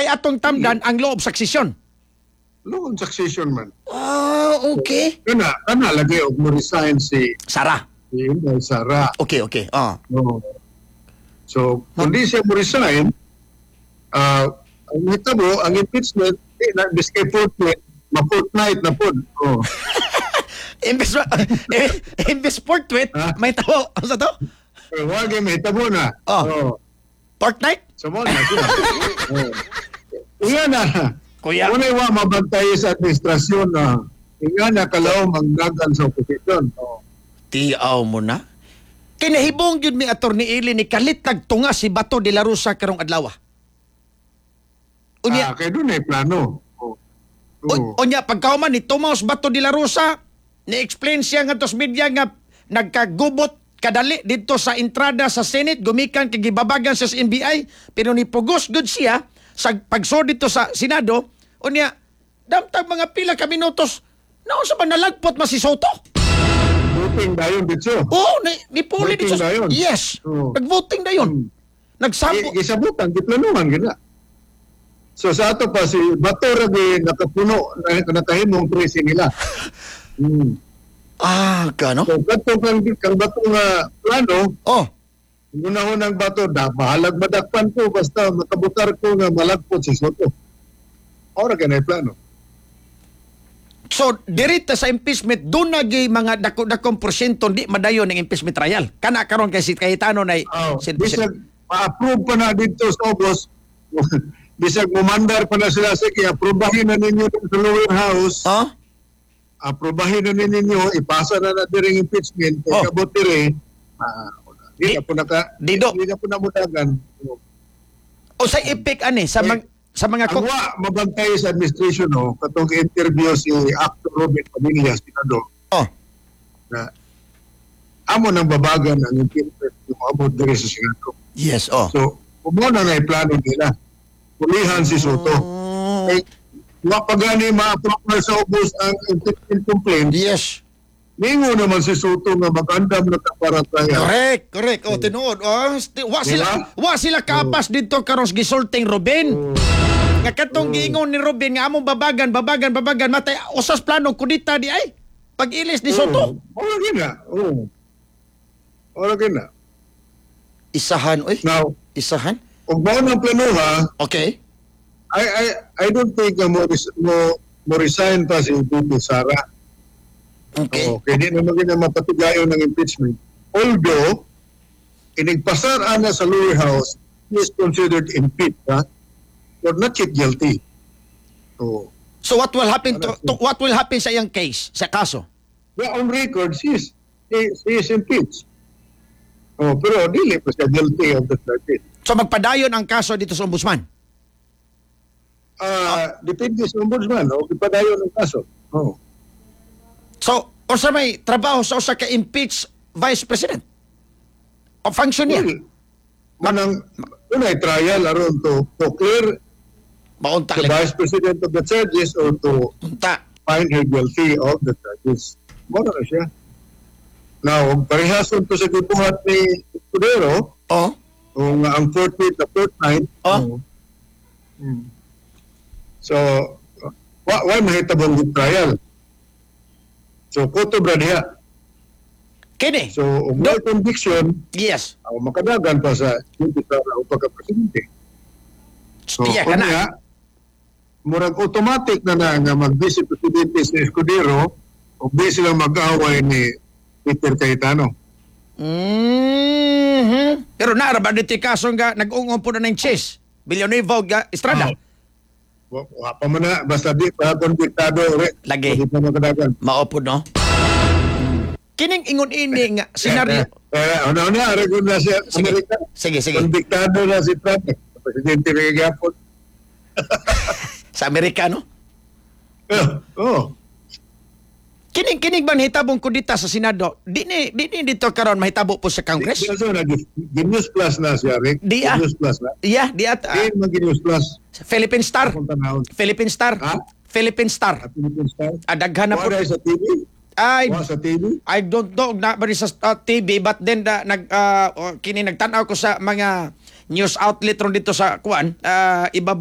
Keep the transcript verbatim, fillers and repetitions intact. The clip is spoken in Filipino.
kay atong tamdan ang law of succession. Law of succession man. Ah, okay. Kana, kana lagi og mo resign si Sara. si Inday Sara. Okay, okay. Ah. No. So, kung di siya mo resign, ah, ang hitabo, ang impeachment, eh, na, biskay fortnight, ma-fortnight na po. Oh. Imbes eh, imbes portrait, Ha? may tao. Ano sa to? Pero wag yung hitabo na. Oh. Oh. Fortnight? So, mo na siya. Oh. Kuya na. Kuya. Kung wa mabantay sa administrasyon na nga na kalaw mangdagan sa oposisyon. Oh. Tiaw mo na. Kinahibong yun mi Attorney Eli ni kalit nagtunga si Bato de la Rosa karong adlaw. Unya, Ah, kaya doon ay plano. Oh. o, Oh. unya pagkauman ni Tomas Bato de la Rosa, ni-explain siya nga tos media nga nagkagubot kadali dito sa entrada sa Senate, gumikan kay gibabagan sa N B I, pero ni pugos good siya sa pagsod dito sa Senado, unya damtag mga pila ka minutos, naon sa ba nalagpot ma si Soto? Voting dayon dito. Oo, ni, ni Puli Voting dito. na yun. Yes, Oo. nag-voting na yun. Hmm. Nagsampo. I- Gisabutan, giplanuhan gina. So sa ato pa si Bato ragi nakapuno na nakahimong presi nila. Hmm. Ah, kano? So kadto kang kang Bato nga plano, Oh, unang-unang Bato da bahalag madakpan ko basta makabutar ko nga malagpot si Soto. Ora ganay plano. so dirita sa impeachment, doon nagay mga dako-dakong porsyento di madayon ng impeachment trial. Kana karon kay si Cayetano na Oh, sin- bisag sin- ma-approve pa na dito sa Obos. Bisag mumandar pa na sila sige, aprobahin na ninyo sa lower house. Oh? Aprobahin na ninyo, ipasa na na diring impeachment. Oh. Oh. Kabot dire, ah, di Di- na po naka, Dido. di na po namudagan. O sa epic ani sa mga sa mga Ang ko- wa mabantay sa administration, no, katong interview si Actor Robert Padilla, senador, Oh. na amo nang babagan ang impeachment yung abot dire sa Senado. Yes, oh. So, kumuha na na yung plano nila. Pulihan si Soto. Oh. Eh, mapagani ma-approve sa ubos ang impeachment complaint, Yes. ningo naman si Soto nga mag-andam na para tayo. Correct, correct. O tinuod. Oh, sti- wa sila wa sila kapas dito karon sa gisulting Ruben. Nga katong giingon ni Ruben nga among babagan, babagan, babagan matay usas plano kudita di ay. Pag-ilis ni Soto. Oo, gina. Oo. Oo, gina. Isahan, oy. Now, Isahan? kung ba ng plano ha, Okay. I, I, I don't think na mo, res- mo, mo resign pa si Bibi Sara. Okay. Oo, kaya di naman gina mapatigayon ng impeachment. Although, inigpasar ana sa lower house, he is considered impeached, ha? But not yet guilty. So, So what will happen to, to what will happen sa iyang case, sa kaso? yeah, on record, she is, he, he is impeached. Oh, pero dili pa siya guilty of the charges. So magpadayon ang kaso dito sa ombudsman. Ah, depende sa ombudsman, o ipadayon ng kaso. Oh. So, o sa may trabaho sa usa ka impeach vice president? O function niya? Well, manang, unay trial aron to, to clear Maunta the lang. vice president of the charges or to Unta. find her guilty of the charges. Muna na siya. Now, parehason to sa gibuhat ni Escudero, Oh. kung ang fortnight na fortnight. Oh. Hmm. So, wa wa mahitabo ng trial. So, koto bra diha. Kini. So, kung may conviction, Yes. o makadagan pa sa duty sa o pagka-presidente. So, Iya kung kana. niya, murag automatic na na nga mag-vice presidente si Escudero o di sila mag-away ni Peter Cayetano. Mhm. Pero naara ba dito yung kaso nga nag-ungong po na ng chess? Villanueva ga Estrada. Ah. Wa, wa pa man na, basta di pa konbiktado. Lagi. Di pa makadagan. Maopo, no? Kining ingon ini nga senaryo. Eh, una-una, regon na siya Sige. Amerika. Sige, sige. Konbiktado na si Trump. Presidente na gapon. Sa Amerikano. Oh, oh. Kining kining ba hitabong kudita sa Senado? Di ni di ni dito karon mahitabo po sa Congress. Di so na Genius Plus na siya, Rick. Di, ah. Genius Plus na. Yeah, di at Di uh, mag-Genius Plus. Philippine Star. Kung tanawon. Philippine Star. Ha? Philippine Star. At Philippine Star. Ah, daghan na po. Wala sa T V. Ay, Wala sa T V. I don't know na ba rin sa uh, T V but then da, nag uh, kini nagtan-aw ko sa mga news outlet ron dito sa kuan uh, iba